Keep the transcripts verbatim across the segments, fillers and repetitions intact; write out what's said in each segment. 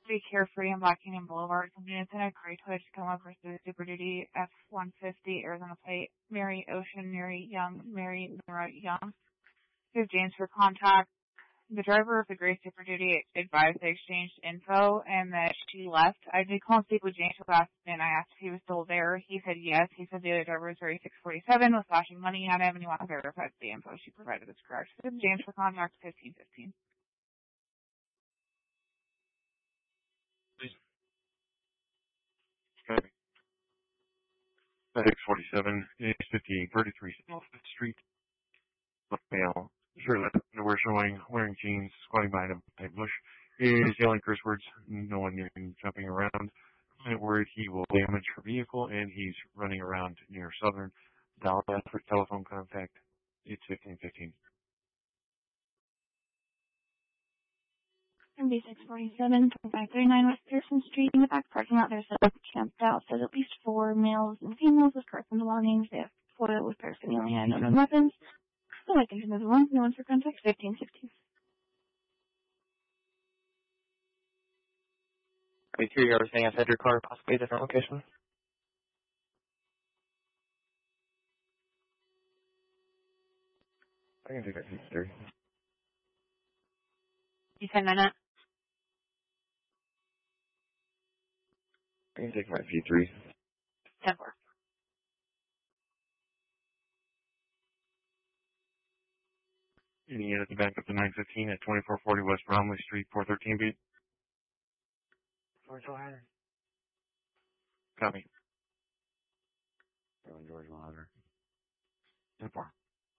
three Carefree on Black Canyon Boulevard. Somebody in a gray Twitch come up for Super Duty F one fifty Arizona plate. Mary Ocean, Mary Young, Mary Nora Young. We have James for contact. The driver of the gray Super Duty advised they exchanged info and that she left. I did call and speak with James last and I asked if he was still there. He said yes. He said the other driver was thirty-six forty-seven, was flashing money at him, and he wanted to verify that the info she provided is correct. So James for contact fifteen fifteen. Copy. FedEx forty-seven, fifty-eight thirty-three South Fifth Street. Male, shirtless, underwear showing, wearing jeans, squatting behind a type bush, is yelling curse words, no one near him, jumping around. I'm worried he will damage her vehicle, and he's running around near Southern. Dallas for telephone contact. It's fifteen fifteen. M B six forty-seven, twenty-five thirty-nine West Pearson Street. In the back parking lot, there's a camped out. Says at least four males and females with personal belongings. They have foil with paraphernalia and unknown weapons. So I can move along. No one for contact. fifteen fifteen. Are you ever saying outside your car, possibly a different location? I can take that P three. You ten minute? I can take my P three. ten four. Any unit at the back of the nine fifteen at twenty-four forty West Bromley Street, four thirteen beat. George Wilder. Copy. George Wilder. ten four.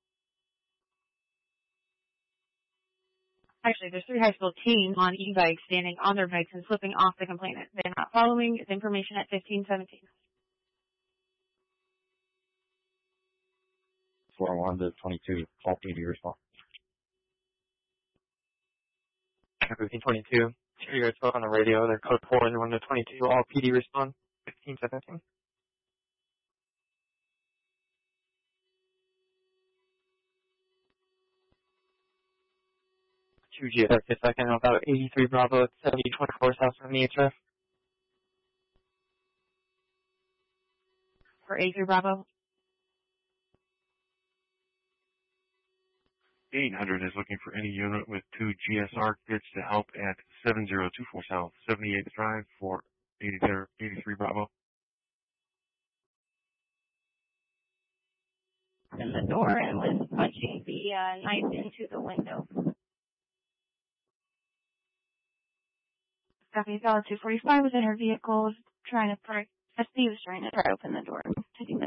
Actually, there's three high school teens on e-bikes standing on their bikes and slipping off the complainant. They're not following the information at fifteen seventeen. four one to twenty-two, all P D response. fifteen twenty-two, you guys spoke on the radio, they're code four one to twenty-two, all P D respond, fifteen seventeen. two G at fifth second, about eighty-three Bravo at seventy twenty-four South from the H F. For eighty-three Bravo. eight hundred is looking for any unit with two G S R kits to help at seven zero two four South seventy-eighth Drive for eighty-three Bravo. In the door and was punching the uh, knife into the window. Copy, Solid two forty-five was in her vehicle, trying to, S P was trying to pry open the door and taking the